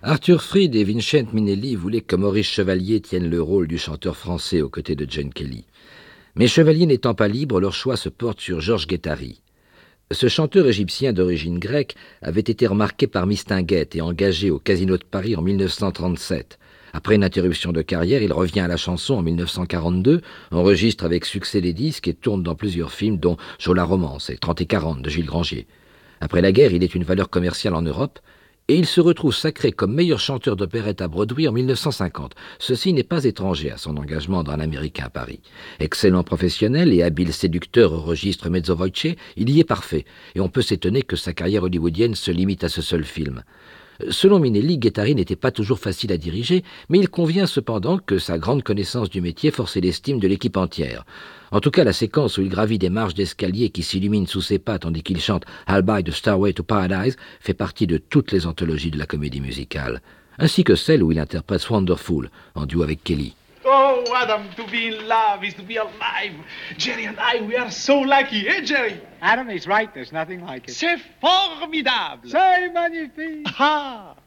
Arthur Freed et Vincent Minnelli voulaient que Maurice Chevalier tienne le rôle du chanteur français aux côtés de Gene Kelly. Mais Chevalier n'étant pas libre, leur choix se porte sur Georges Guettari. Ce chanteur égyptien d'origine grecque avait été remarqué par Mistinguett et engagé au Casino de Paris en 1937. Après une interruption de carrière, il revient à la chanson en 1942, enregistre avec succès les disques et tourne dans plusieurs films dont Joe la romance et 30 et 40 de Gilles Grangier. Après la guerre, il est une valeur commerciale en Europe et il se retrouve sacré comme meilleur chanteur d'opérette à Broadway en 1950. Ceci n'est pas étranger à son engagement dans l'Américain à Paris. Excellent professionnel et habile séducteur au registre mezzo voce, il y est parfait, et on peut s'étonner que sa carrière hollywoodienne se limite à ce seul film. Selon Minnelli, Guettari n'était pas toujours facile à diriger, mais il convient cependant que sa grande connaissance du métier forçait l'estime de l'équipe entière. En tout cas, la séquence où il gravit des marches d'escalier qui s'illuminent sous ses pas tandis qu'il chante « I'll buy the Starway to Paradise » fait partie de toutes les anthologies de la comédie musicale, ainsi que celle où il interprète Wonderful en duo avec Kelly. Oh, Adam, to be in love is to be alive. Jerry and I, we are so lucky, eh, Jerry? Adam is right, there's nothing like it. C'est formidable. C'est magnifique. Ah!